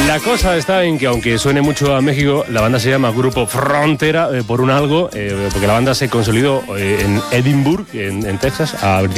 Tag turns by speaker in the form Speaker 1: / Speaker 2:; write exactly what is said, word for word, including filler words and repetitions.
Speaker 1: La cosa está en que, aunque suene mucho a México, la banda se llama Grupo Frontera eh, por un algo, eh, porque la banda se consolidó eh, en Edinburgh, en, en Texas, a